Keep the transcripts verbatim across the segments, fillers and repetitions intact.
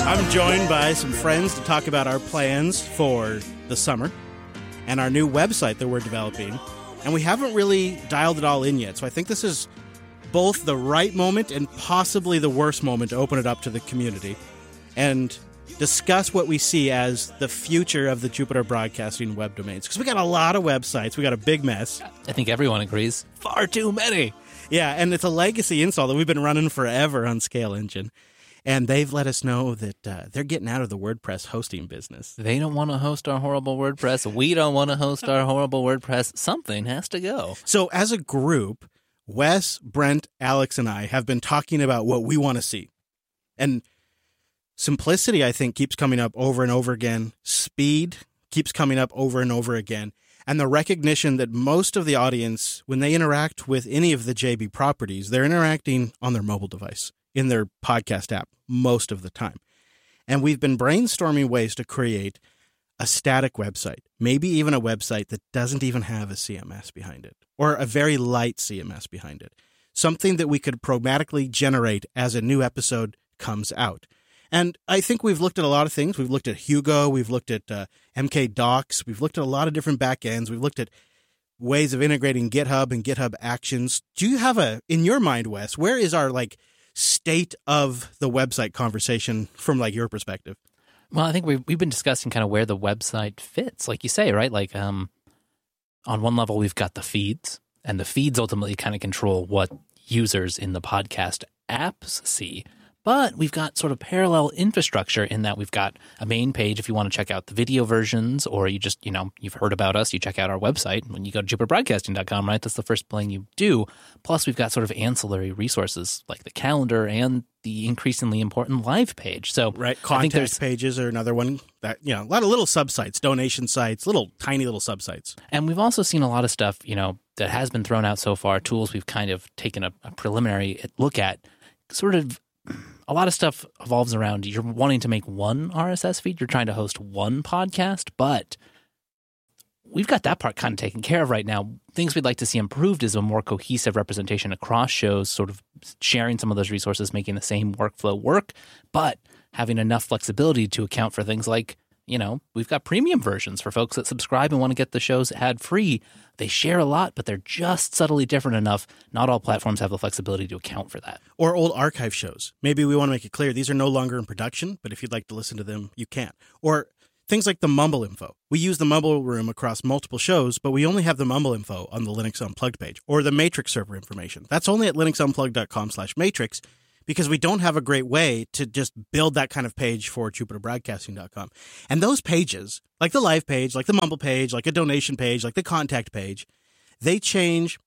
I'm joined by some friends to talk about our plans for the summer and our new website that we're developing. And we haven't really dialed it all in yet. So I think this is both the right moment and possibly the worst moment to open it up to the community and discuss what we see as the future of the Jupiter Broadcasting web domains. Because we got a lot of websites. We got a big mess. I think everyone agrees. Far too many. Yeah, and it's a legacy install that we've been running forever on Scale Engine. And they've let us know that uh, they're getting out of the WordPress hosting business. They don't want to host our horrible WordPress. We don't want to host our horrible WordPress. Something has to go. So as a group, Wes, Brent, Alex, and I have been talking about what we want to see. And simplicity, I think, keeps coming up over and over again. Speed keeps coming up over and over again. And the recognition that most of the audience, when they interact with any of the J B properties, they're interacting on their mobile device, in their podcast app, most of the time. And we've been brainstorming ways to create a static website, maybe even a website that doesn't even have a C M S behind it, or a very light C M S behind it, something that we could programmatically generate as a new episode comes out. And I think we've looked at a lot of things. We've looked at Hugo. We've looked at uh, M K Docs. We've looked at a lot of different backends. We've looked at ways of integrating GitHub and GitHub Actions. Do you have a, in your mind, Wes, where is our like state of the website conversation from like your perspective? Well, I think we've, we've been discussing kind of where the website fits, like you say, right? Like um, on one level, we've got the feeds, and the feeds ultimately kind of control what users in the podcast apps see. But we've got sort of parallel infrastructure in that we've got a main page if you want to check out the video versions, or you just, you know, you've heard about us, you check out our website. When you go to jupiter broadcasting dot com, right, that's the first thing you do. Plus, we've got sort of ancillary resources like the calendar and the increasingly important live page. So, right, I think contact pages are another one. That, you know, a lot of little sub-sites, donation sites, little tiny little sub-sites. And we've also seen a lot of stuff, you know, that has been thrown out so far, tools we've kind of taken a, a preliminary look at, sort of. A lot of stuff evolves around you're wanting to make one R S S feed. You're trying to host one podcast, but we've got that part kind of taken care of right now. Things we'd like to see improved is a more cohesive representation across shows, sort of sharing some of those resources, making the same workflow work, but having enough flexibility to account for things like, you know, we've got premium versions for folks that subscribe and want to get the shows ad-free. They share a lot, but they're just subtly different enough. Not all platforms have the flexibility to account for that. Or old archive shows. Maybe we want to make it clear these are no longer in production, but if you'd like to listen to them, you can. Or things like the Mumble info. We use the Mumble room across multiple shows, but we only have the Mumble info on the Linux Unplugged page. Or the Matrix server information. That's only at linux unplugged dot com slash matrix. Because we don't have a great way to just build that kind of page for jupiter broadcasting dot com. And those pages, like the live page, like the Mumble page, like a donation page, like the contact page, they change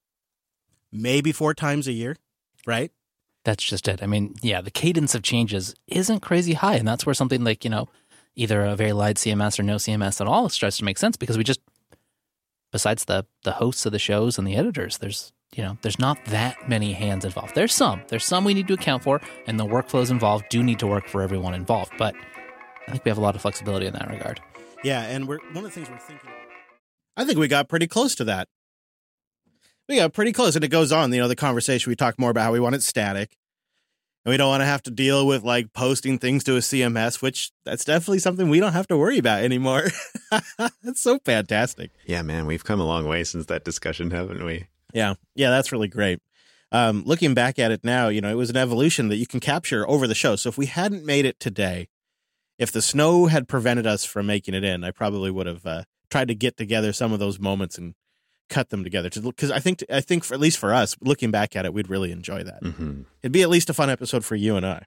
maybe four times a year, right? That's just it. I mean, yeah, the cadence of changes isn't crazy high. And that's where something like, you know, either a very light C M S or no C M S at all starts to make sense, because we just, besides the the hosts of the shows and the editors, there's You know, there's not that many hands involved. There's some. There's some we need to account for, and the workflows involved do need to work for everyone involved. But I think we have a lot of flexibility in that regard. Yeah, and we're one of the things we're thinking, I think we got pretty close to that. We got pretty close, and it goes on. You know, the conversation, we talk more about how we want it static, and we don't want to have to deal with, like, posting things to a C M S, which that's definitely something we don't have to worry about anymore. That's so fantastic. Yeah, man, we've come a long way since that discussion, haven't we? Yeah. Yeah, that's really great. Um, looking back at it now, you know, it was an evolution that you can capture over the show. So if we hadn't made it today, if the snow had prevented us from making it in, I probably would have uh, tried to get together some of those moments and cut them together. Because I think, I think for, at least for us, looking back at it, we'd really enjoy that. Mm-hmm. It'd be at least a fun episode for you and I.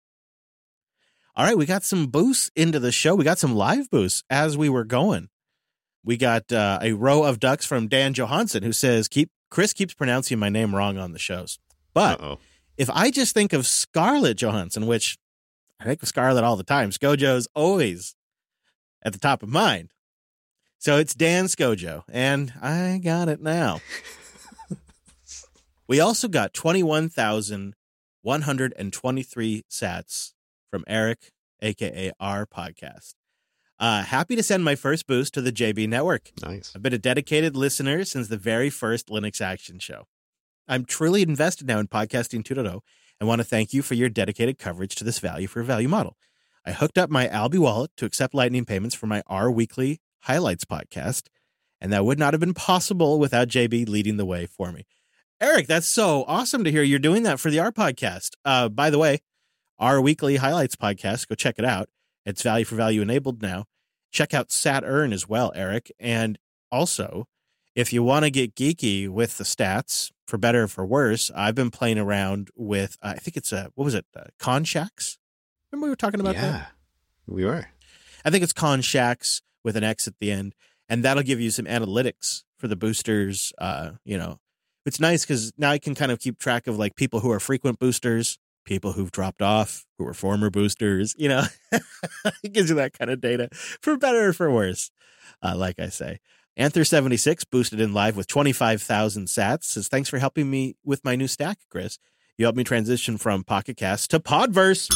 All right, we got some boosts into the show. We got some live boosts as we were going. We got uh, a row of ducks from Dan Johansson, who says, "Keep Chris keeps pronouncing my name wrong on the shows." But Uh-oh. if I just think of Scarlett Johansson, which I think of Scarlett all the time, Scojo's always at the top of mind. So it's Dan Scojo, and I got it now. We also got twenty-one thousand one hundred twenty-three sats from Eric, a k a. our podcast. Uh, happy to send my first boost to the J B Network. Nice. I've been a dedicated listener since the very first Linux Action Show. I'm truly invested now in Podcasting two point oh and want to thank you for your dedicated coverage to this value for value model. I hooked up my Alby wallet to accept Lightning payments for my R Weekly Highlights podcast, and that would not have been possible without J B leading the way for me. Eric, that's so awesome to hear you're doing that for the R podcast. Uh, by the way, our Weekly Highlights podcast, go check it out. It's value for value enabled now. Check out Saturn as well, Eric. And also, if you want to get geeky with the stats, for better or for worse, I've been playing around with, uh, I think it's a, what was it, uh, Conshacks? Remember we were talking about yeah, that? Yeah, we were. I think it's Conshacks with an X at the end. And that'll give you some analytics for the boosters. Uh, you know, it's nice because now I can kind of keep track of like people who are frequent boosters, people who've dropped off, who were former boosters, you know, it gives you that kind of data for better or for worse. Uh, like I say, Anther seventy-six boosted in live with twenty-five thousand sats. Says, thanks for helping me with my new stack, Chris. You helped me transition from Pocket Cast to Podverse.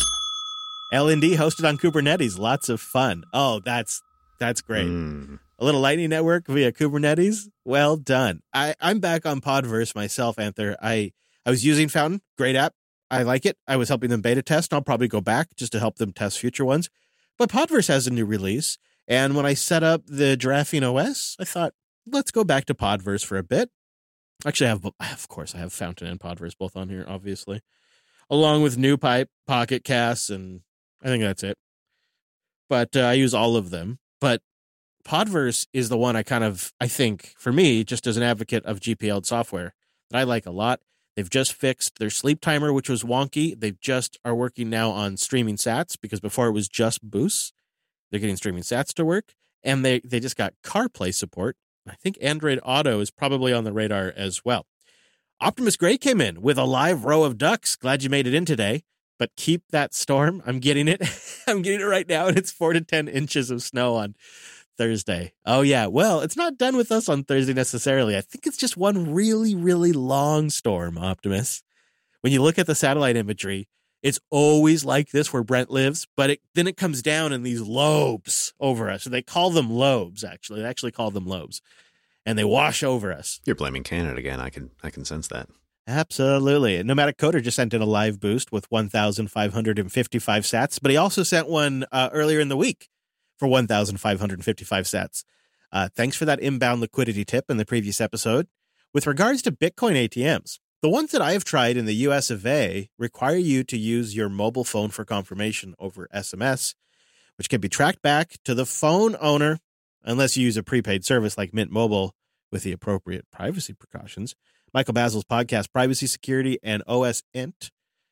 L N D hosted on Kubernetes. Lots of fun. Oh, that's, that's great. Mm. A little Lightning Network via Kubernetes. Well done. I, I'm back on Podverse myself, Anther. I, I was using Fountain. Great app. I like it. I was helping them beta test. And I'll probably go back just to help them test future ones. But Podverse has a new release. And when I set up the Giraffing O S, I thought, let's go back to Podverse for a bit. Actually, I have, of course, I have Fountain and Podverse both on here, obviously. Along with NewPipe, Pocket Casts, and I think that's it. But uh, I use all of them. But Podverse is the one I kind of, I think, for me, just as an advocate of G P L'd software, that I like a lot. They've just fixed their sleep timer, which was wonky. They just are working now on streaming sats, because before it was just boosts. They're getting streaming sats to work. And they, they just got CarPlay support. I think Android Auto is probably on the radar as well. Optimus Gray came in with a live row of ducks. Glad you made it in today. But keep that storm. I'm getting it. I'm getting it right now. And it's four to ten inches of snow on Thursday. Oh, yeah. Well, it's not done with us on Thursday necessarily. I think it's just one really, really long storm, Optimus. When you look at the satellite imagery, it's always like this where Brent lives, but it, then it comes down in these lobes over us. So they call them lobes, actually. They actually call them lobes. And they wash over us. You're blaming Canada again. I can I can sense that. Absolutely. Nomadic Coder just sent in a live boost with one thousand five hundred fifty-five sats, but he also sent one uh, earlier in the week for one thousand five hundred fifty-five sats. Uh, thanks for that inbound liquidity tip in the previous episode. With regards to Bitcoin A T Ms, the ones that I have tried in the U S of A require you to use your mobile phone for confirmation over S M S, which can be tracked back to the phone owner unless you use a prepaid service like Mint Mobile with the appropriate privacy precautions. Michael Basil's podcast, Privacy, Security, and O S Int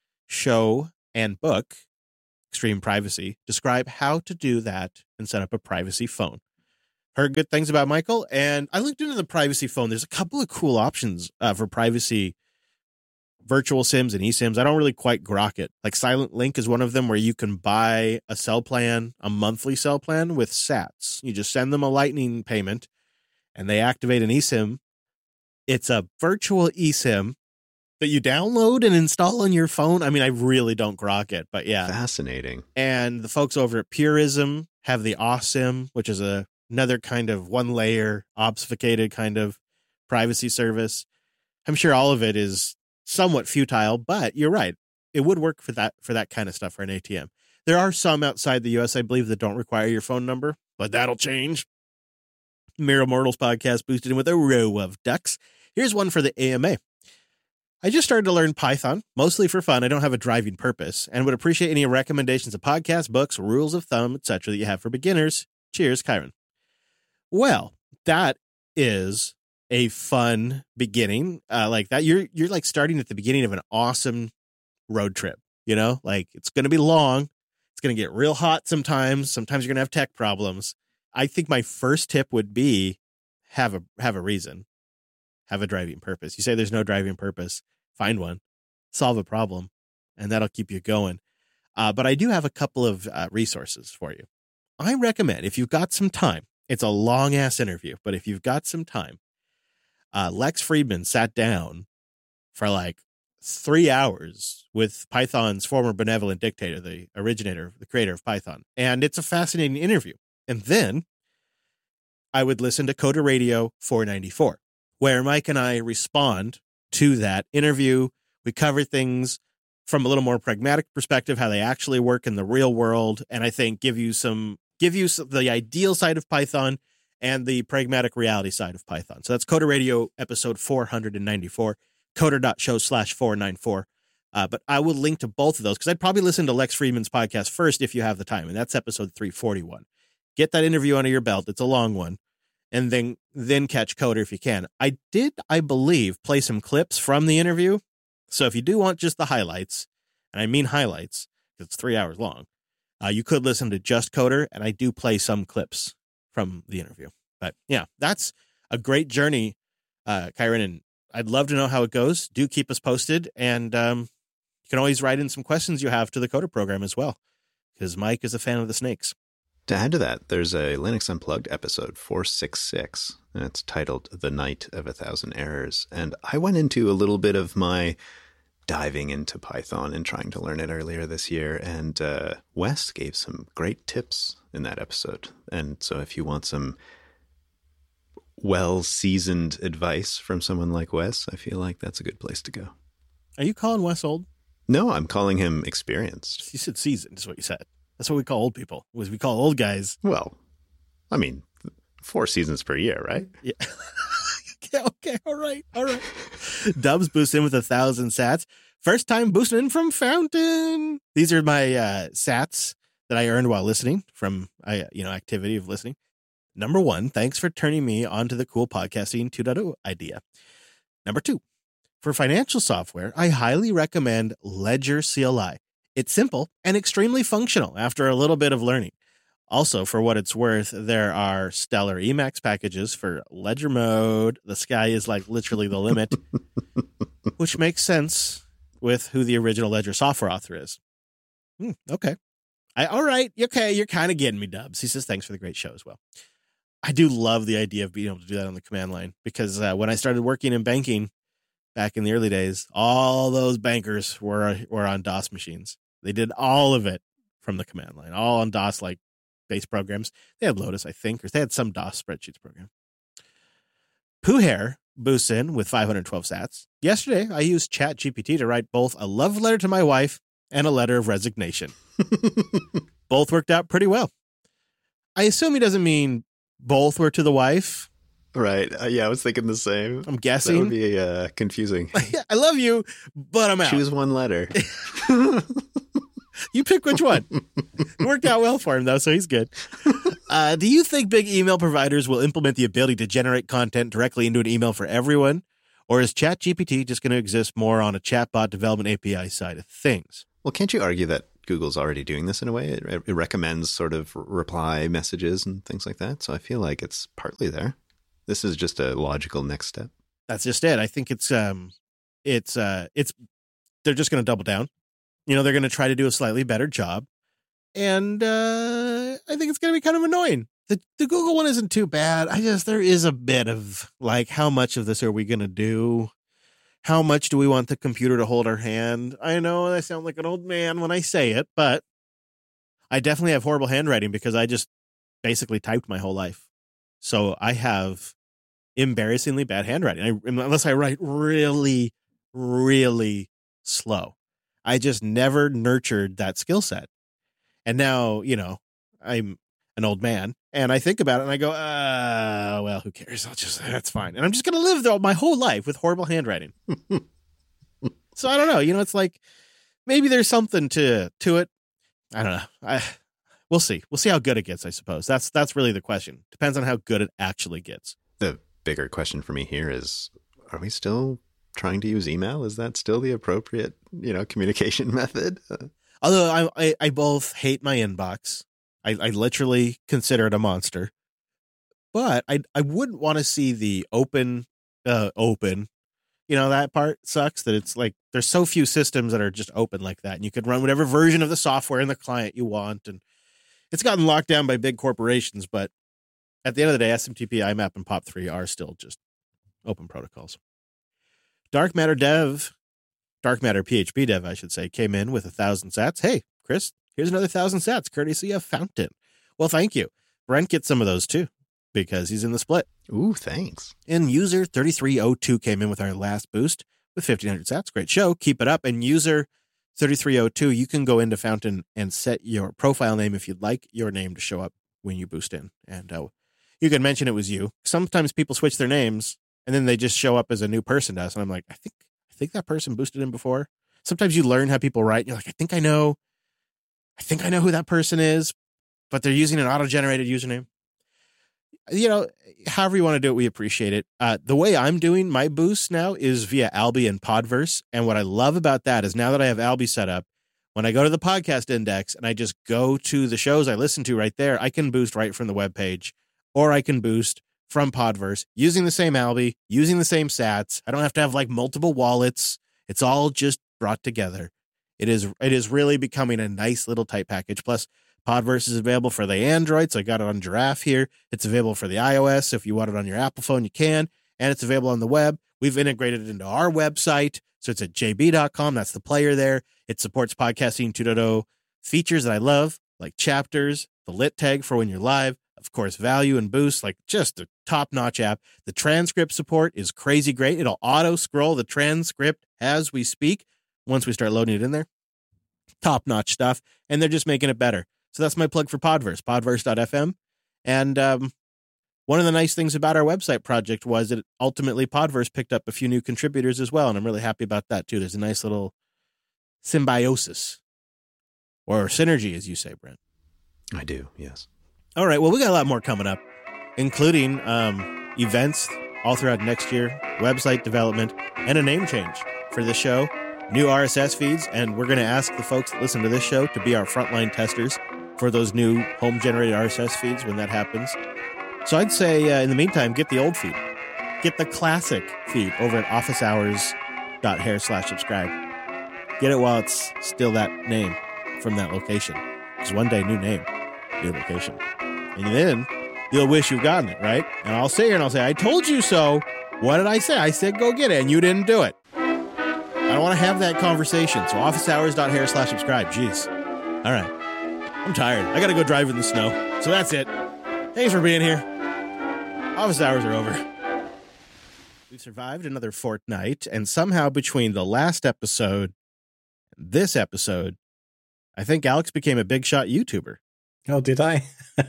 show and book, Extreme Privacy, describe how to do that and set up a privacy phone. Heard good things about Michael, and I looked into the privacy phone. There's a couple of cool options uh, for privacy virtual SIMs and eSIMs. I don't really quite grok it. Like Silent Link is one of them where you can buy a cell plan, a monthly cell plan with sats. You just send them a Lightning payment and they activate an eSIM. It's a virtual eSIM that you download and install on your phone. I mean, I really don't grok it, but yeah. Fascinating. And the folks over at Purism have the AweSIM, which is a, another kind of one layer obfuscated kind of privacy service. I'm sure all of it is somewhat futile, but you're right. It would work for that, for that kind of stuff for an A T M. There are some outside the U S, I believe, that don't require your phone number, but that'll change. Mere Mortals podcast boosted in with a row of ducks. Here's one for the A M A. I just started to learn Python, mostly for fun. I don't have a driving purpose, and would appreciate any recommendations of podcasts, books, rules of thumb, et cetera that you have for beginners. Cheers, Kyron. Well, that is a fun beginning. Uh, like that, you're you're like starting at the beginning of an awesome road trip. You know, like it's going to be long. It's going to get real hot sometimes. Sometimes you're going to have tech problems. I think my first tip would be have a have a reason, have a driving purpose. You say there's no driving purpose, find one, solve a problem, and that'll keep you going. Uh, but I do have a couple of uh, resources for you. I recommend if you've got some time. It's a long ass interview, but if you've got some time, uh, Lex Friedman sat down for like three hours with Python's former benevolent dictator, the originator, the creator of Python. And it's a fascinating interview. And then I would listen to Coder Radio four ninety-four, where Mike and I respond to that interview. We cover things from a little more pragmatic perspective, how they actually work in the real world. And I think give you some, give you some, the ideal side of Python and the pragmatic reality side of Python. So that's Coder Radio episode four ninety-four, coder.show slash 494. Uh, but I will link to both of those because I'd probably listen to Lex Friedman's podcast first if you have the time. And that's episode three forty-one. Get that interview under your belt. It's a long one. And then, then catch Coder if you can. I did, I believe, play some clips from the interview. So if you do want just the highlights, and I mean highlights, because it's three hours long, uh, you could listen to just Coder, and I do play some clips from the interview. But yeah, that's a great journey, uh, Kyron, and I'd love to know how it goes. Do keep us posted, and um, you can always write in some questions you have to the Coder program as well, because Mike is a fan of the snakes. To add to that, there's a Linux Unplugged episode four sixty-six, and it's titled The Night of a Thousand Errors. And I went into a little bit of my diving into Python and trying to learn it earlier this year, and uh, Wes gave some great tips in that episode. And so if you want some well-seasoned advice from someone like Wes, I feel like that's a good place to go. Are you calling Wes old? No, I'm calling him experienced. You said seasoned is what you said. That's what we call old people. Was we call old guys. Well, I mean, four seasons per year, right? Yeah. okay, okay, all right, all right. Dubs boost in with a thousand sats. First time boosting in from Fountain. These are my uh, sats that I earned while listening from, uh, you know, activity of listening. Number one, thanks for turning me onto the cool podcasting two point oh idea. Number two, for financial software, I highly recommend Ledger C L I. It's simple and extremely functional after a little bit of learning. Also, for what it's worth, there are stellar Emacs packages for Ledger mode. The sky is like literally the limit, which makes sense with who the original Ledger software author is. Hmm, okay. I, all right. Okay. You're kind of getting me, Dubs. He says, thanks for the great show as well. I do love the idea of being able to do that on the command line because uh, when I started working in banking back in the early days, all those bankers were, were on DOS machines. They did all of it from the command line, all on DOS like base programs. They had Lotus, I think, or they had some DOS spreadsheets program. Pooh Hair boosts in with five hundred twelve sats. Yesterday, I used ChatGPT to write both a love letter to my wife and a letter of resignation. Both worked out pretty well. I assume he doesn't mean both were to the wife. Right. Uh, yeah, I was thinking the same. I'm guessing. That would be uh, confusing. I love you, but I'm out. Choose one letter. You pick which one. It worked out well for him, though, so he's good. Uh, do you think big email providers will implement the ability to generate content directly into an email for everyone? Or is ChatGPT just going to exist more on a chatbot development A P I side of things? Well, can't you argue that Google's already doing this in a way? It, it recommends sort of reply messages and things like that. So I feel like it's partly there. This is just a logical next step. That's just it. I think it's, um, it's, uh, it's, they're just going to double down. You know, they're going to try to do a slightly better job. And uh, I think it's going to be kind of annoying. The, the Google one isn't too bad. I just, there is a bit of like, how much of this are we going to do? How much do we want the computer to hold our hand? I know I sound like an old man when I say it, but I definitely have horrible handwriting because I just basically typed my whole life. So I have embarrassingly bad handwriting. I, unless I write really, really slow. I just never nurtured that skill set. And now, you know, I'm an old man and I think about it and I go, uh, well, who cares? I'll just, that's fine. And I'm just going to live though my whole life with horrible handwriting. So I don't know, you know, it's like, maybe there's something to, to it. I don't know. I, we'll see. We'll see how good it gets, I suppose. That's, that's really the question. Depends on how good it actually gets. The bigger question for me here is, are we still trying to use email? Is that still the appropriate, you know, communication method? Although I, I, I both hate my inbox. I, I literally consider it a monster. But I I wouldn't want to see the open, uh, open. You know, that part sucks that it's like there's so few systems that are just open like that. And you could run whatever version of the software in the client you want. And it's gotten locked down by big corporations. But at the end of the day, S M T P, I MAP, and POP three are still just open protocols. Dark Matter Dev, Dark Matter P H P Dev, I should say, came in with a thousand sats. Hey, Chris, here's another thousand sats, courtesy of Fountain. Well, thank you. Brent gets some of those too, because he's in the split. Ooh, thanks. And user thirty-three oh two came in with our last boost with fifteen hundred sats. Great show. Keep it up. And user thirty-three oh two, you can go into Fountain and set your profile name if you'd like your name to show up when you boost in. And uh, you can mention it was you. Sometimes people switch their names and then they just show up as a new person to us. And I'm like, I think I think that person boosted in before. Sometimes you learn how people write. And you're like, I think I know. I think I know who that person is, but they're using an auto-generated username. You know, however you want to do it, we appreciate it. Uh, the way I'm doing my boosts now is via Alby and Podverse. And what I love about that is now that I have Alby set up, when I go to the podcast index and I just go to the shows I listen to right there, I can boost right from the webpage, or I can boost from Podverse using the same Alby, using the same sats. I don't have to have like multiple wallets. It's all just brought together. It is it is really becoming a nice little tight package. Plus, Podverse is available for the Android, so I got it on Giraffe here. It's available for the iOS. So if you want it on your Apple phone, you can. And it's available on the web. We've integrated it into our website. So it's at j b dot com. That's the player there. It supports podcasting two point oh features that I love, like chapters, the lit tag for when you're live, of course, value and boost, like just a top-notch app. The transcript support is crazy great. It'll auto-scroll the transcript as we speak once we start loading it in there. Top-notch stuff. And they're just making it better. So that's my plug for Podverse, podverse dot f m. And um, one of the nice things about our website project was that ultimately Podverse picked up a few new contributors as well. And I'm really happy about that, too. There's a nice little symbiosis or synergy, as you say, Brent. I do, yes. All right. Well, we got a lot more coming up, including um, events all throughout next year, website development, and a name change for the show, new R S S feeds. And we're going to ask the folks that listen to this show to be our frontline testers for those new home-generated R S S feeds when that happens. So I'd say, uh, in the meantime, get the old feed. Get the classic feed over at office hours dot hair slash subscribe. Get it while it's still that name from that location. Because one day, new name, new location. And then you'll wish you've gotten it, right? And I'll sit here and I'll say, I told you so. What did I say? I said go get it, and you didn't do it. I don't want to have that conversation. So office hours dot hair slash subscribe. Jeez. All right. I'm tired. I got to go drive in the snow. So that's it. Thanks for being here. Office hours are over. We've survived another fortnight, and somehow between the last episode and this episode, I think Alex became a big shot YouTuber. Oh, did I?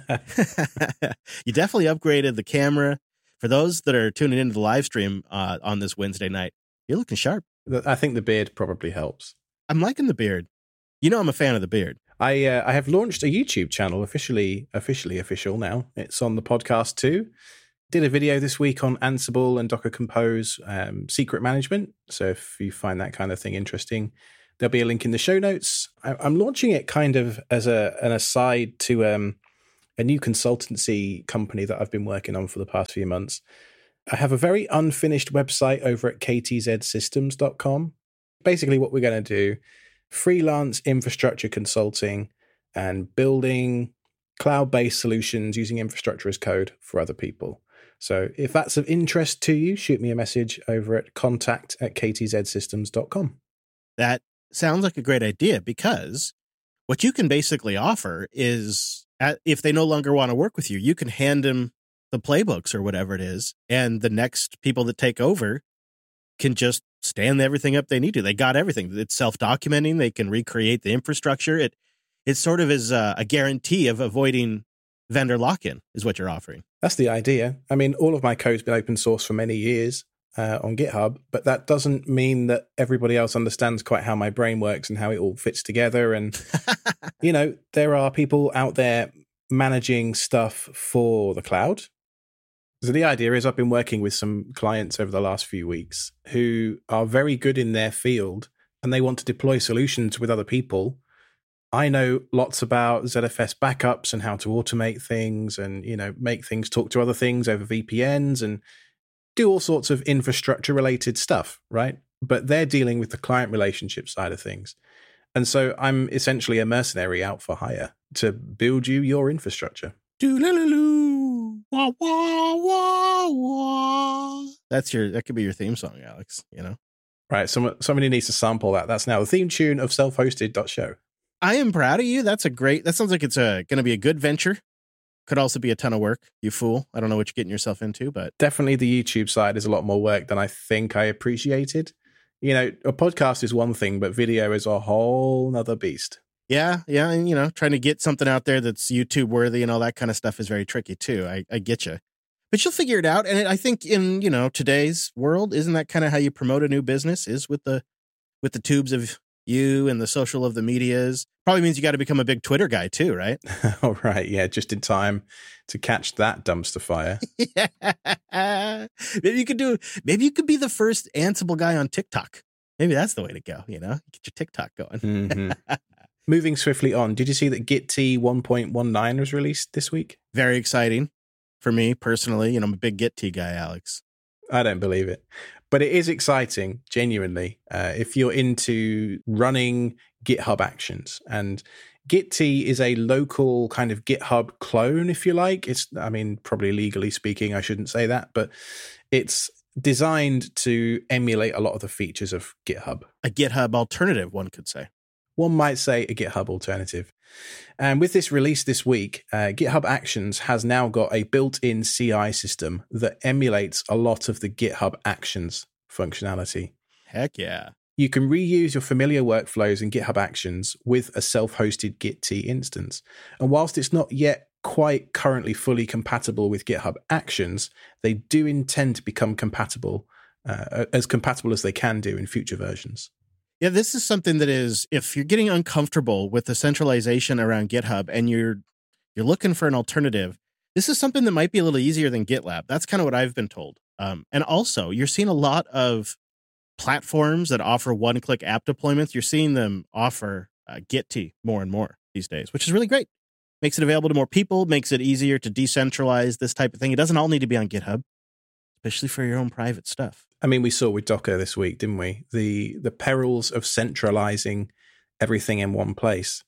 You definitely upgraded the camera. For those that are tuning into the live stream uh, on this Wednesday night, you're looking sharp. I think the beard probably helps. I'm liking the beard. You know I'm a fan of the beard. I uh, I have launched a YouTube channel, officially officially official now. It's on the podcast too. Did a video this week on Ansible and Docker Compose um, secret management. So if you find that kind of thing interesting, there'll be a link in the show notes. I, I'm launching it kind of as a an aside to um, a new consultancy company that I've been working on for the past few months. I have a very unfinished website over at k t z systems dot com. Basically what we're going to do, freelance infrastructure consulting and building cloud-based solutions using infrastructure as code for other people. So if that's of interest to you, shoot me a message over at contact at k t z systems dot com. That sounds like a great idea, because what you can basically offer is, at, if they no longer want to work with you, you can hand them the playbooks or whatever it is, and the next people that take over can just stand everything up they need to. They got everything. It's self-documenting. They can recreate the infrastructure. It it sort of is a, a guarantee of avoiding vendor lock-in is what you're offering. That's the idea. I mean, all of my code's been open source for many years uh, on GitHub, but that doesn't mean that everybody else understands quite how my brain works and how it all fits together. And, you know, there are people out there managing stuff for the cloud. So the idea is I've been working with some clients over the last few weeks who are very good in their field and they want to deploy solutions with other people. I know lots about Z F S backups and how to automate things and, you know, make things talk to other things over V P Ns and do all sorts of infrastructure related stuff, right? But they're dealing with the client relationship side of things. And so I'm essentially a mercenary out for hire to build you your infrastructure. Doo-la-la-loo. Wah, wah, wah, wah. That's your, that could be your theme song, Alex, you know? Right. Some, somebody needs to sample that. That's now the theme tune of self hosted dot show. I am proud of you. That's a great, that sounds like it's a going to be a good venture. Could also be a ton of work, you fool. I don't know what you're getting yourself into, but definitely the YouTube side is a lot more work than I think I appreciated. You know, a podcast is one thing, but video is a whole nother beast. Yeah, yeah, and you know, trying to get something out there that's YouTube worthy and all that kind of stuff is very tricky too. I, I get you, but you'll figure it out. And I think in you know today's world, isn't that kind of how you promote a new business? Is with the with the tubes of you and the social of the medias. Probably means you got to become a big Twitter guy too, right? All right, yeah, just in time to catch that dumpster fire. Yeah. Maybe you could do. Maybe you could be the first Ansible guy on TikTok. Maybe that's the way to go. You know, get your TikTok going. Mm-hmm. Moving swiftly on, did you see that Git T one point nineteen was released this week? Very exciting for me personally. You know, I'm a big Git T guy, Alex. I don't believe it. But it is exciting, genuinely, uh, if you're into running GitHub Actions. And Git T is a local kind of GitHub clone, if you like. It's, I mean, probably legally speaking, I shouldn't say that, but it's designed to emulate a lot of the features of GitHub. A GitHub alternative, one could say. One might say a GitHub alternative. And with this release this week, uh, GitHub Actions has now got a built-in C I system that emulates a lot of the GitHub Actions functionality. Heck yeah. You can reuse your familiar workflows in GitHub Actions with a self-hosted Git T instance. And whilst it's not yet quite currently fully compatible with GitHub Actions, they do intend to become compatible, uh, as compatible as they can do in future versions. Yeah, this is something that is, if you're getting uncomfortable with the centralization around GitHub and you're you're looking for an alternative, this is something that might be a little easier than GitLab. That's kind of what I've been told. Um, and also, you're seeing a lot of platforms that offer one-click app deployments. You're seeing them offer uh, Git T more and more these days, which is really great. Makes it available to more people, makes it easier to decentralize this type of thing. It doesn't all need to be on GitHub, especially for your own private stuff. I mean, we saw with Docker this week, didn't we? The the perils of centralizing everything in one place.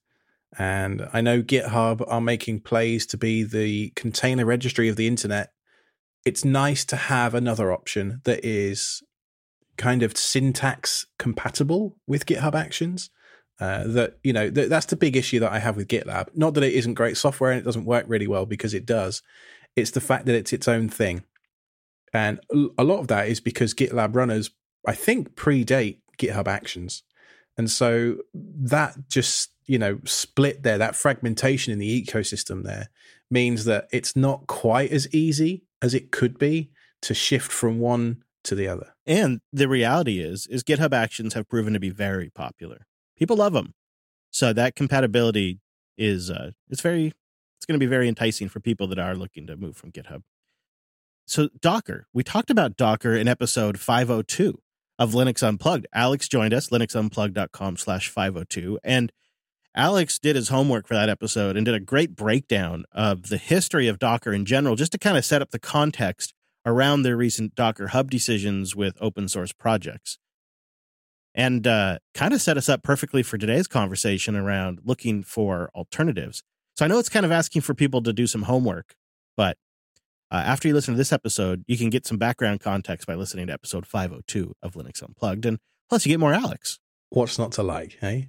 And I know GitHub are making plays to be the container registry of the internet. It's nice to have another option that is kind of syntax compatible with GitHub Actions. Uh, that, you know, th- that's the big issue that I have with GitLab. Not that it isn't great software and it doesn't work really well, because it does. It's the fact that it's its own thing. And a lot of that is because GitLab runners, I think, predate GitHub Actions. And so that just, you know, split there, that fragmentation in the ecosystem there means that it's not quite as easy as it could be to shift from one to the other. And the reality is, is GitHub Actions have proven to be very popular. People love them. So that compatibility is, uh, it's very, it's going to be very enticing for people that are looking to move from GitHub. So Docker, we talked about Docker in episode five oh two of Linux Unplugged. Alex joined us, linuxunplugged.com slash 502. And Alex did his homework for that episode and did a great breakdown of the history of Docker in general, just to kind of set up the context around their recent Docker Hub decisions with open source projects. And uh, kind of set us up perfectly for today's conversation around looking for alternatives. So I know it's kind of asking for people to do some homework, but Uh, after you listen to this episode, you can get some background context by listening to episode five oh two of Linux Unplugged. And plus, you get more Alex. What's not to like, hey?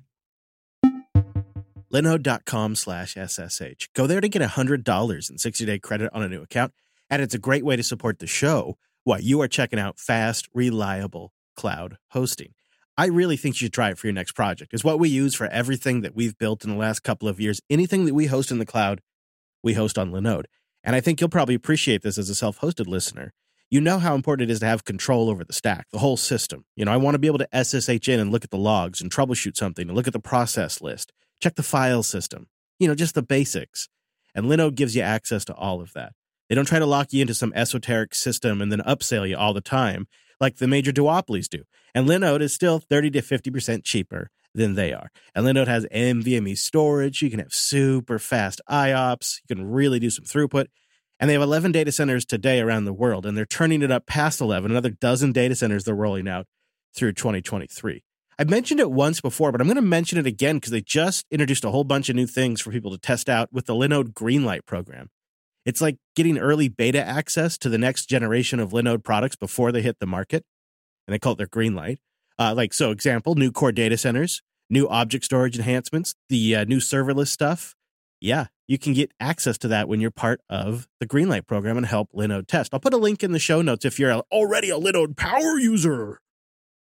Linode.com slash SSH. Go there to get one hundred dollars in sixty-day credit on a new account. And it's a great way to support the show while you are checking out fast, reliable cloud hosting. I really think you should try it for your next project. It's what we use for everything that we've built in the last couple of years. Anything that we host in the cloud, we host on Linode. And I think you'll probably appreciate this as a self-hosted listener. You know how important it is to have control over the stack, the whole system. You know, I want to be able to S S H in and look at the logs and troubleshoot something and look at the process list, check the file system, you know, just the basics. And Linode gives you access to all of that. They don't try to lock you into some esoteric system and then upsell you all the time like the major duopolies do. And Linode is still thirty to fifty percent cheaper than they are. And Linode has NVMe storage. You can have super fast I O P S. You can really do some throughput. And they have eleven data centers today around the world, and they're turning it up past eleven, another dozen data centers they're rolling out through twenty twenty-three. I've mentioned it once before, but I'm going to mention it again because they just introduced a whole bunch of new things for people to test out with the Linode Greenlight program. It's like getting early beta access to the next generation of Linode products before they hit the market, and they call it their Greenlight. Uh, like, so example, new core data centers, new object storage enhancements, the uh, new serverless stuff. Yeah, you can get access to that when you're part of the Greenlight program and help Linode test. I'll put a link in the show notes if you're already a Linode power user.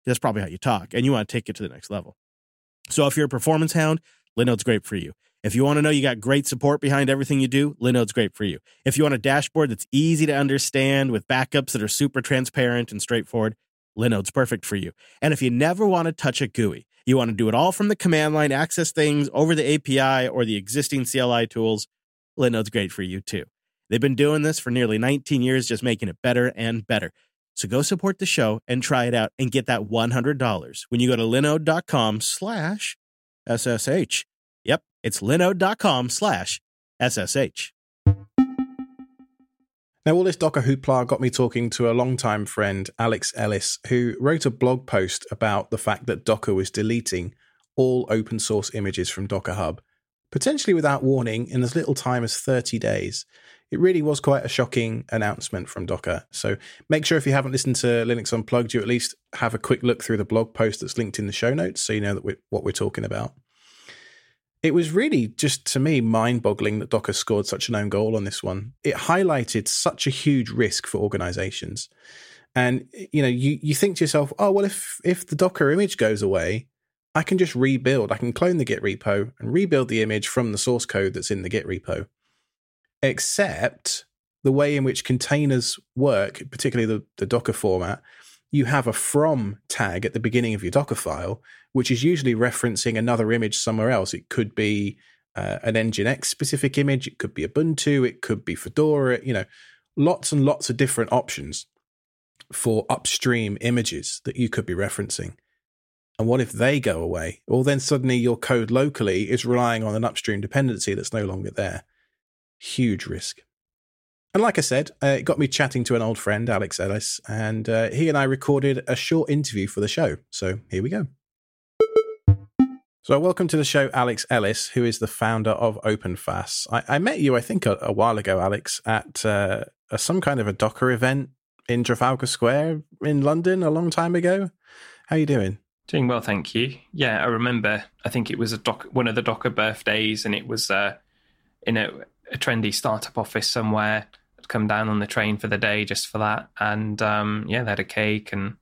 That's probably how you talk, and you want to take it to the next level. So if you're a performance hound, Linode's great for you. If you want to know you got great support behind everything you do, Linode's great for you. If you want a dashboard that's easy to understand with backups that are super transparent and straightforward, Linode's perfect for you. And if you never want to touch a G U I, you want to do it all from the command line, access things over the A P I or the existing C L I tools, Linode's great for you too. They've been doing this for nearly nineteen years, just making it better and better. So go support the show and try it out and get that one hundred dollars when you go to linode.com slash SSH. Yep, it's linode.com slash SSH. Now, all this Docker hoopla got me talking to a longtime friend, Alex Ellis, who wrote a blog post about the fact that Docker was deleting all open source images from Docker Hub, potentially without warning in as little time as thirty days. It really was quite a shocking announcement from Docker. So make sure if you haven't listened to Linux Unplugged, you at least have a quick look through the blog post that's linked in the show notes so you know that we're, what we're talking about. It was really just, to me, mind-boggling that Docker scored such an own goal on this one. It highlighted such a huge risk for organizations. And, you know, you, you think to yourself, oh, well, if if the Docker image goes away, I can just rebuild. I can clone the Git repo and rebuild the image from the source code that's in the Git repo. Except the way in which containers work, particularly the, the Docker format, you have a from tag at the beginning of your Docker file, which is usually referencing another image somewhere else. It could be uh, an Nginx specific image. It could be Ubuntu. It could be Fedora. You know, lots and lots of different options for upstream images that you could be referencing. And what if they go away? Well, then suddenly your code locally is relying on an upstream dependency that's no longer there. Huge risk. And like I said, uh, it got me chatting to an old friend, Alex Ellis, and uh, he and I recorded a short interview for the show. So here we go. So welcome to the show, Alex Ellis, who is the founder of OpenFaaS. I, I met you, I think, a, a while ago, Alex, at uh, a, some kind of a Docker event in Trafalgar Square in London a long time ago. How are you doing? Doing well, thank you. Yeah, I remember, I think it was a doc, one of the Docker birthdays, and it was uh, in a, a trendy startup office somewhere. I'd come down on the train for the day just for that. And um, yeah, they had a cake and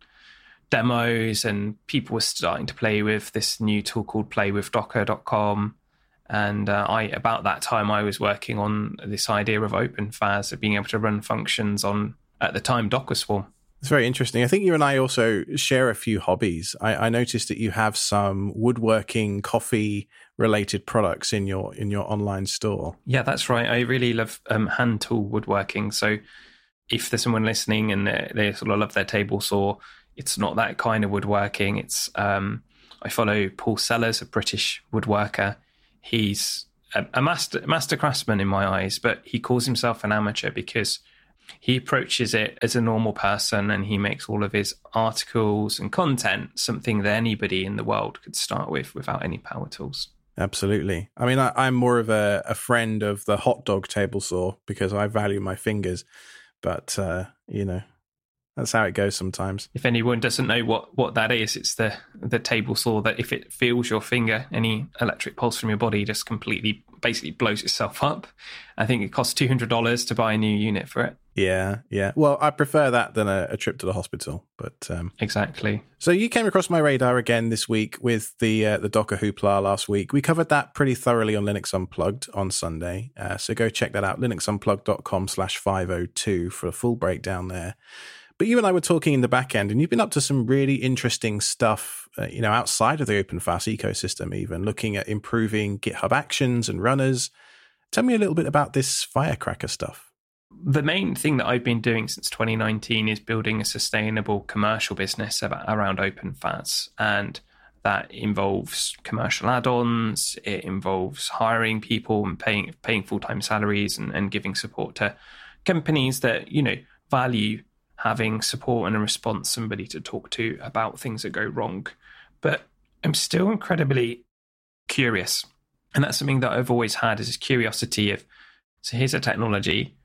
demos, and people were starting to play with this new tool called play with docker dot com. And uh, I, about that time, I was working on this idea of OpenFaaS, of being able to run functions on, at the time, Docker Swarm. It's very interesting. I think you and I also share a few hobbies. I, I noticed that you have some woodworking, coffee-related products in your in your online store. Yeah, that's right. I really love um, hand tool woodworking. So if there's someone listening and they, they sort of love their table saw, it's not that kind of woodworking. It's um, I follow Paul Sellers, a British woodworker. He's a, a master master craftsman in my eyes, but he calls himself an amateur because he approaches it as a normal person, and he makes all of his articles and content something that anybody in the world could start with without any power tools. Absolutely. I mean, I, I'm more of a, a friend of the hot dog table saw because I value my fingers. But, uh, you know, that's how it goes sometimes. If anyone doesn't know what, what that is, it's the, the table saw that if it feels your finger, any electric pulse from your body just completely basically blows itself up. I think it costs two hundred dollars to buy a new unit for it. Yeah, yeah. Well, I prefer that than a, a trip to the hospital. But um, exactly. So you came across my radar again this week with the uh, the Docker hoopla last week. We covered that pretty thoroughly on Linux Unplugged on Sunday. Uh, so go check that out, linuxunplugged.com slash 502 for a full breakdown there. But you and I were talking in the back end, and you've been up to some really interesting stuff, uh, you know, outside of the OpenFaaS ecosystem, even looking at improving GitHub Actions and runners. Tell me a little bit about this Firecracker stuff. The main thing that I've been doing since twenty nineteen is building a sustainable commercial business about, around OpenFaaS. And that involves commercial add-ons, it involves hiring people and paying paying full-time salaries and, and giving support to companies that, you know, value having support and a response, somebody to talk to about things that go wrong. But I'm still incredibly curious. And that's something that I've always had, is this curiosity of, so here's a technology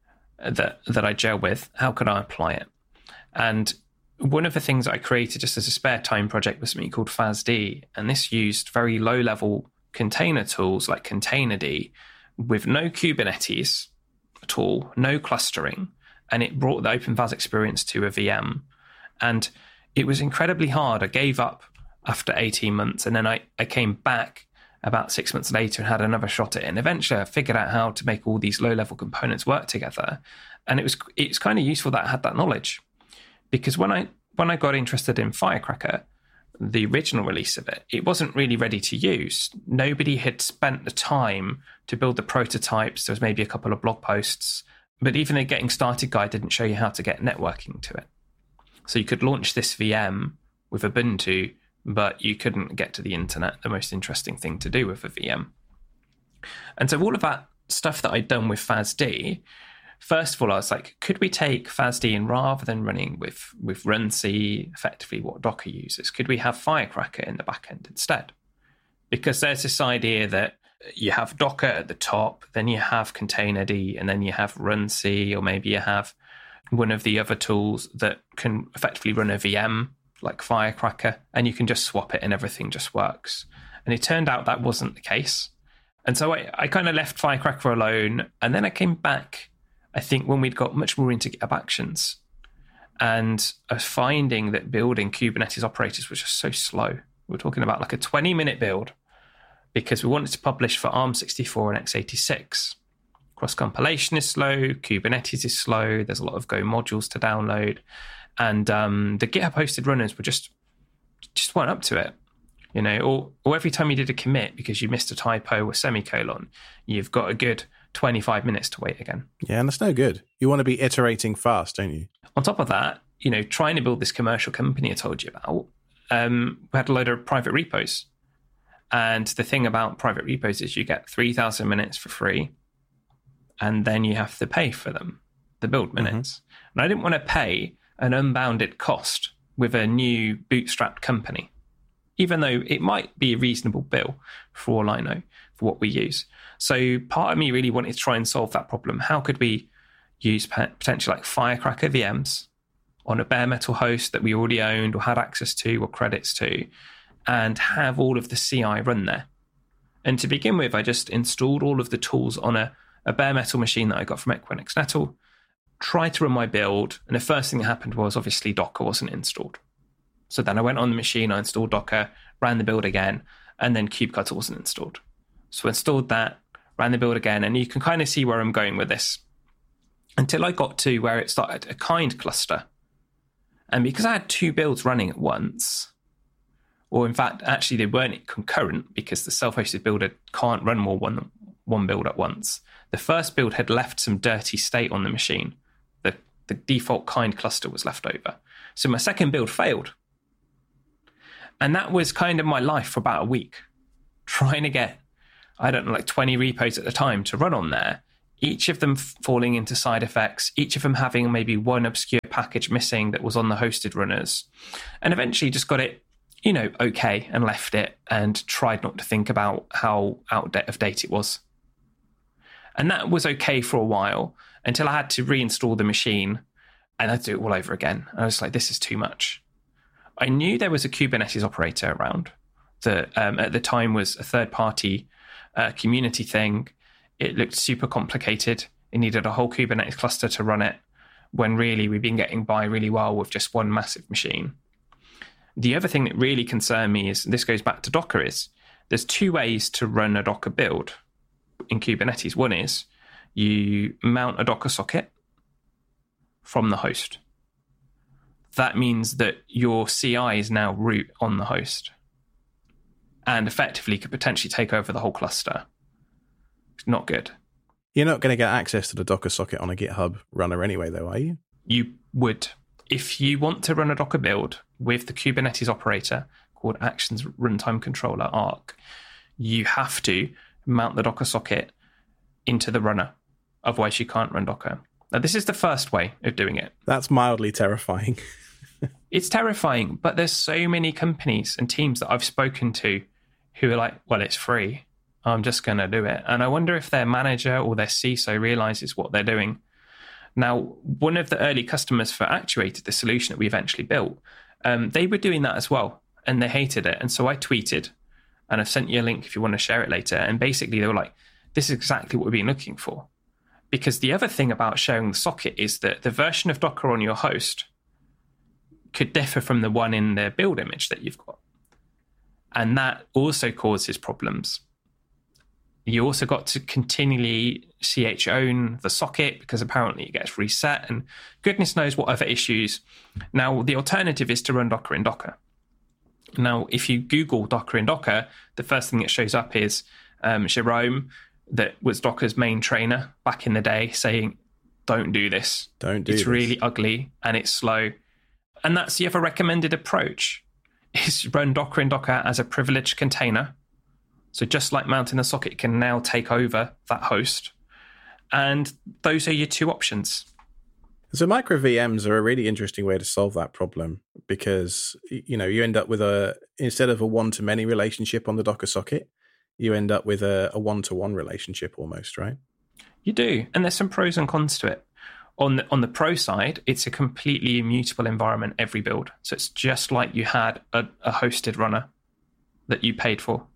that that I gel with, how could I apply it? And one of the things that I created just as a spare time project was something called FASD, and this used very low level container tools like Containerd with no Kubernetes at all, no clustering, and it brought the OpenFaaS experience to a V M. And it was incredibly hard. I gave up after eighteen months, and then I, I came back about six months later and had another shot at it. And eventually I figured out how to make all these low-level components work together. And it was it's kind of useful that I had that knowledge, because when I when I got interested in Firecracker, the original release of it, it wasn't really ready to use. Nobody had spent the time to build the prototypes. There was maybe a couple of blog posts, but even the Getting Started guide didn't show you how to get networking to it. So you could launch this V M with Ubuntu, but you couldn't get to the internet, the most interesting thing to do with a V M. And so all of that stuff that I'd done with F A S D, first of all, I was like, could we take F A S D and rather than running with, with runc, effectively what Docker uses, could we have Firecracker in the back end instead? Because there's this idea that you have Docker at the top, then you have Containerd, and then you have runc, or maybe you have one of the other tools that can effectively run a V M like Firecracker, and you can just swap it and everything just works. And it turned out that wasn't the case. And so I, I kind of left Firecracker alone, and then I came back, I think, when we'd got much more into GitHub Actions. And I was finding that building Kubernetes operators was just so slow. We're talking about like a twenty minute build because we wanted to publish for ARM sixty-four and x eighty-six. Cross-compilation is slow, Kubernetes is slow, there's a lot of Go modules to download, and um, the GitHub hosted runners were just just weren't up to it. You know, or, or every time you did a commit because you missed a typo or semicolon, you've got a good twenty-five minutes to wait again. Yeah, and that's no good. You want to be iterating fast, don't you? On top of that, you know, trying to build this commercial company I told you about, um, we had a load of private repos. And the thing about private repos is you get three thousand minutes for free, and then you have to pay for them, the build minutes. Mm-hmm. And I didn't want to pay an unbounded cost with a new bootstrapped company, even though it might be a reasonable bill for all I know for what we use. So part of me really wanted to try and solve that problem. How could we use potentially like Firecracker V Ms on a bare metal host that we already owned or had access to or credits to, and have all of the C I run there? And to begin with, I just installed all of the tools on a, a bare metal machine that I got from Equinix Nettle, tried to run my build, and the first thing that happened was obviously Docker wasn't installed. So then I went on the machine, I installed Docker, ran the build again, and then kubectl wasn't installed. So I installed that, ran the build again, and you can kind of see where I'm going with this. Until I got to where it started a kind cluster. And because I had two builds running at once, or in fact, actually they weren't concurrent because the self-hosted builder can't run more one, one build at once. The first build had left some dirty state on the machine. The, the default kind cluster was left over. So my second build failed. And that was kind of my life for about a week, trying to get, I don't know, like twenty repos at the time to run on there, each of them falling into side effects, each of them having maybe one obscure package missing that was on the hosted runners. And eventually just got it, you know, okay, and left it and tried not to think about how out of date it was. And that was okay for a while until I had to reinstall the machine and I had to do it all over again. And I was like, this is too much. I knew there was a Kubernetes operator around that um, at the time was a third-party uh, community thing. It looked super complicated. It needed a whole Kubernetes cluster to run it, when really we've been getting by really well with just one massive machine. The other thing that really concerned me is, and this goes back to Docker, is there's two ways to run a Docker build in Kubernetes. One is you mount a Docker socket from the host. That means that your C I is now root on the host and effectively could potentially take over the whole cluster. It's not good. You're not going to get access to the Docker socket on a GitHub runner anyway, though, are you? You would. If you want to run a Docker build with the Kubernetes operator called Actions Runtime Controller, Arc, you have to mount the Docker socket into the runner. Otherwise, you can't run Docker. Now, this is the first way of doing it. That's mildly terrifying. It's terrifying, but there's so many companies and teams that I've spoken to who are like, well, it's free. I'm just going to do it. And I wonder if their manager or their C I S O realizes what they're doing. Now, one of the early customers for Actuated, the solution that we eventually built, um, they were doing that as well, and they hated it. And so I tweeted, and I've sent you a link if you want to share it later. And basically they were like, this is exactly what we've been looking for. Because the other thing about sharing the socket is that the version of Docker on your host could differ from the one in the build image that you've got. And that also causes problems. You also got to continually C H own the socket because apparently it gets reset and goodness knows what other issues. Now, the alternative is to run Docker in Docker. Now, if you Google Docker in Docker, the first thing that shows up is um, Jerome, that was Docker's main trainer back in the day, saying, don't do this. Don't do it's this. really ugly and it's slow. And that's the other recommended approach, is run Docker in Docker as a privileged container. So just like mounting the socket, it can now take over that host. And those are your two options. So micro V Ms are a really interesting way to solve that problem because, you know, you end up with a, instead of a one-to-many relationship on the Docker socket, you end up with a, a one-to-one relationship almost, right? You do. And there's some pros and cons to it. On the, on the pro side, it's a completely immutable environment every build. So it's just like you had a, a hosted runner that you paid for.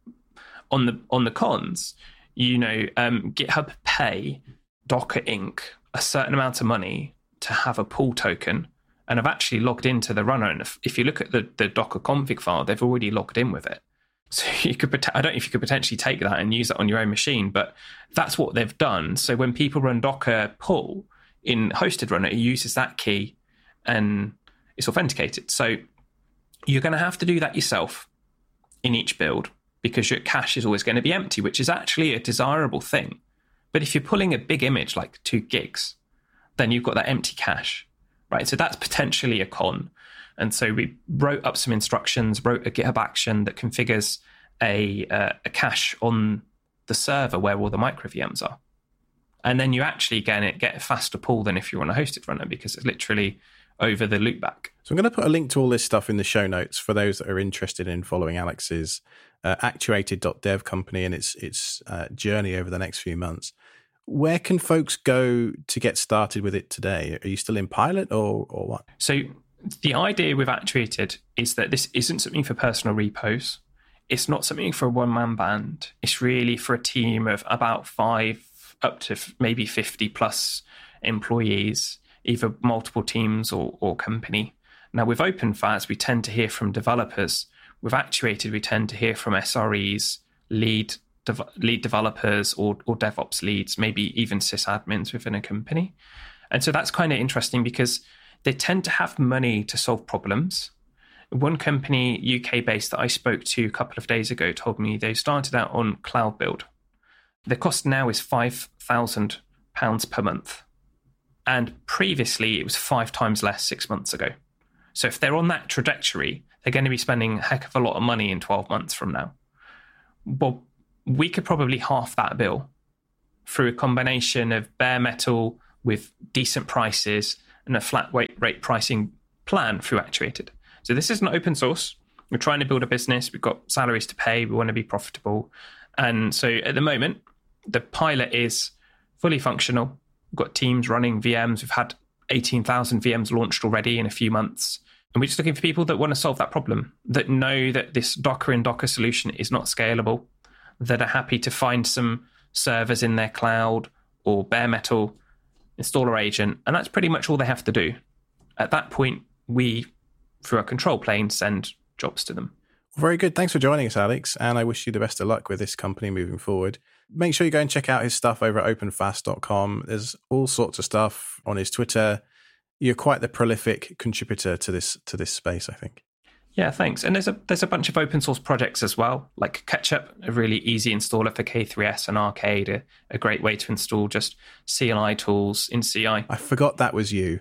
On the on the cons, you know, um, GitHub pay Docker Incorporated a certain amount of money to have a pull token, and I've actually logged into the runner. And if, if you look at the, the Docker config file, they've already logged in with it. So you could, I don't know if you could potentially take that and use it on your own machine, but that's what they've done. So when people run Docker pull in hosted runner, it uses that key and it's authenticated. So you're going to have to do that yourself in each build, because your cache is always going to be empty, which is actually a desirable thing. But if you're pulling a big image like two gigs, then you've got that empty cache, right? So that's potentially a con. And so we wrote up some instructions, wrote a GitHub action that configures a, uh, a cache on the server where all the micro V Ms are. And then you actually get it get a faster pull than if you're on a hosted runner, because it's literally over the loopback. So I'm going to put a link to all this stuff in the show notes for those that are interested in following Alex's uh, actuated dot dev company and its its uh, journey over the next few months. Where can folks go to get started with it today? Are you still in pilot or or what? So the idea with Actuated is that this isn't something for personal repos. It's not something for a one-man band. It's really for a team of about five up to maybe fifty plus employees, either multiple teams or, or company. Now, with OpenFaaS, we tend to hear from developers. With Actuated, we tend to hear from S R Es, lead dev- lead developers, or, or DevOps leads, maybe even sysadmins within a company. And so that's kind of interesting because they tend to have money to solve problems. One company, U K-based, that I spoke to a couple of days ago told me they started out on Cloud Build. The cost now is five thousand pounds per month. And previously, it was five times less six months ago. So if they're on that trajectory, they're going to be spending a heck of a lot of money in twelve months from now. Well, we could probably half that bill through a combination of bare metal with decent prices and a flat rate pricing plan through Actuated. So this isn't open source. We're trying to build a business. We've got salaries to pay. We want to be profitable. And so at the moment, the pilot is fully functional. We've got teams running V Ms. We've had eighteen thousand V Ms launched already in a few months. And we're just looking for people that want to solve that problem, that know that this Docker in Docker solution is not scalable, that are happy to find some servers in their cloud or bare metal, installer agent. And that's pretty much all they have to do. At that point, we, through our control plane, send jobs to them. Very good. Thanks for joining us, Alex. And I wish you the best of luck with this company moving forward. Make sure you go and check out his stuff over at open faas dot com. There's all sorts of stuff on his Twitter. You're quite the prolific contributor to this to this space, I think. Yeah, thanks. And there's a there's a bunch of open source projects as well, like Ketchup, a really easy installer for K three S and Arcade, a, a great way to install just C L I tools in C I. I forgot that was you.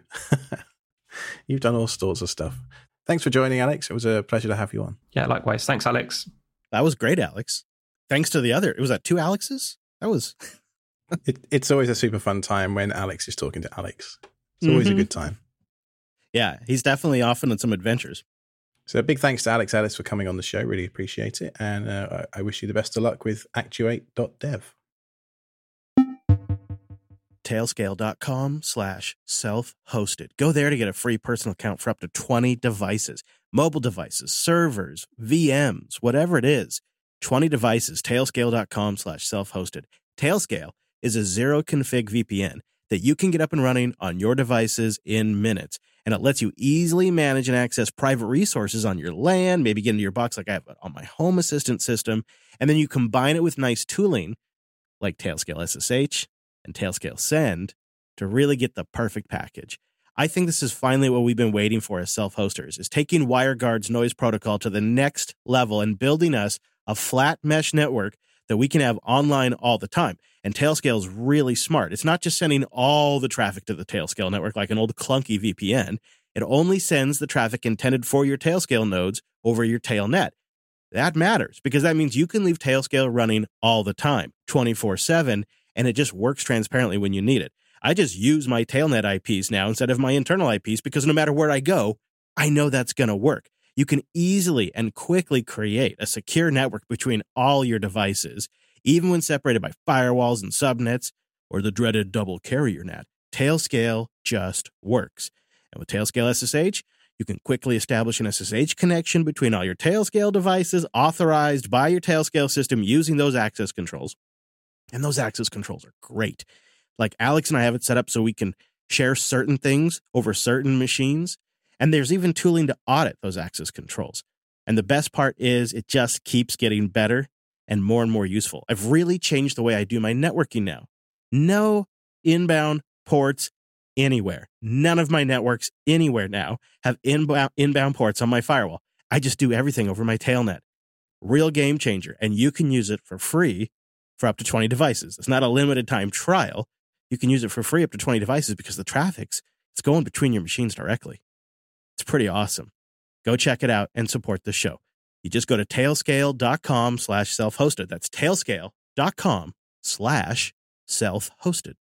You've done all sorts of stuff. Thanks for joining, Alex. It was a pleasure to have you on. Yeah, likewise. Thanks, Alex. That was great, Alex. Thanks to the other. It was that two Alexes? That was... it, it's always a super fun time when Alex is talking to Alex. It's always mm-hmm. a good time. Yeah, he's definitely off on some adventures. So a big thanks to Alex Ellis for coming on the show. Really appreciate it. And uh, I wish you the best of luck with actuate dot dev. Tailscale.com slash self-hosted. Go there to get a free personal account for up to twenty devices. Mobile devices, servers, V Ms, whatever it is. twenty devices, tailscale.com slash self-hosted. Tailscale is a zero-config V P N that you can get up and running on your devices in minutes. and it lets you easily manage and access private resources on your LAN, maybe get into your box like I have on my Home Assistant system, and then you combine it with nice tooling like Tailscale S S H and Tailscale Send to really get the perfect package. I think this is finally what we've been waiting for as self-hosters, is taking WireGuard's noise protocol to the next level and building us a flat mesh network that we can have online all the time. And Tailscale is really smart. It's not just sending all the traffic to the Tailscale network like an old clunky V P N. It only sends the traffic intended for your Tailscale nodes over your Tailnet. That matters because that means you can leave Tailscale running all the time, twenty-four seven, and it just works transparently when you need it. I just use my Tailnet I Ps now instead of my internal I Ps because no matter where I go, I know that's going to work. You can easily and quickly create a secure network between all your devices, even when separated by firewalls and subnets or the dreaded double carrier net. Tailscale just works. And with Tailscale S S H, you can quickly establish an S S H connection between all your Tailscale devices authorized by your Tailscale system using those access controls. And those access controls are great. Like Alex and I have it set up so we can share certain things over certain machines. And there's even tooling to audit those access controls. And the best part is it just keeps getting better and more and more useful. I've really changed the way I do my networking now. No inbound ports anywhere. None of my networks anywhere now have inbound, inbound ports on my firewall. I just do everything over my Tailnet. Real game changer. And you can use it for free for up to twenty devices. It's not a limited time trial. You can use it for free up to twenty devices because the traffic's it's going between your machines directly. It's pretty awesome. Go check it out and support the show. You just go to tailscale.com slash self-hosted. That's tailscale.com slash self-hosted.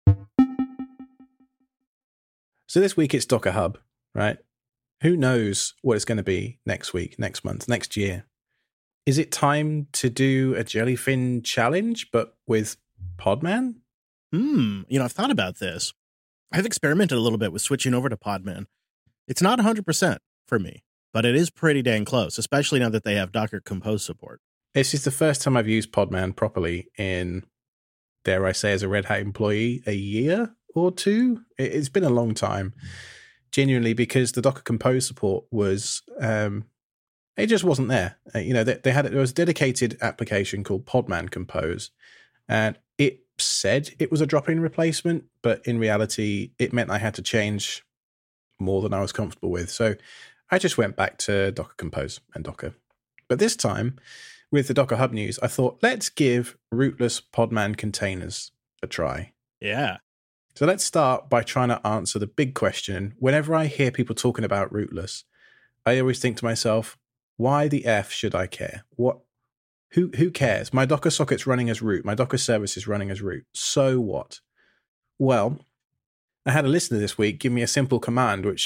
So this week it's Docker Hub, right? Who knows what it's going to be next week, next month, next year? Is it time to do a Jellyfin challenge, but with Podman? Hmm. You know, I've thought about this. I've experimented a little bit with switching over to Podman. It's not one hundred percent for me, but it is pretty dang close, especially now that they have Docker Compose support. This is the first time I've used Podman properly in, dare I say, as a Red Hat employee, a year or two. It's been a long time, genuinely, because the Docker Compose support was, um, it just wasn't there. Uh, you know, they, they had there was a dedicated application called Podman Compose, and it said it was a drop-in replacement, but in reality, it meant I had to change more than I was comfortable with. So I just went back to Docker Compose and Docker. But this time, with the Docker Hub news, I thought, let's give rootless Podman containers a try. Yeah. So let's start by trying to answer the big question. Whenever I hear people talking about rootless, I always think to myself, why the F should I care? What? Who who cares? My Docker socket's running as root. My Docker service is running as root. So what? Well, I had a listener this week give me a simple command which